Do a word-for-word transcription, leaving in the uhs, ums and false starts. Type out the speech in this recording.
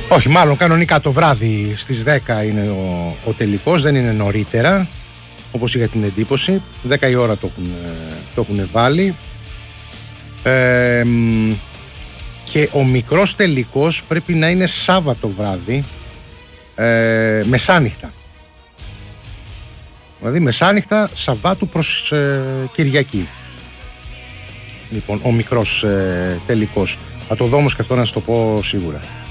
Όχι, μάλλον κανονικά το βράδυ στις δέκα είναι ο, ο τελικός, δεν είναι νωρίτερα, όπως είχα την εντύπωση. δέκα η ώρα το έχουν, το έχουν βάλει. Ε, και ο μικρός τελικός πρέπει να είναι Σάββατο βράδυ, ε, μεσάνυχτα. Δηλαδή μεσάνυχτα Σαββάτου προς ε, Κυριακή. Λοιπόν, ο μικρός ε, τελικός. Θα το δω όμως και αυτό να σας το πω σίγουρα.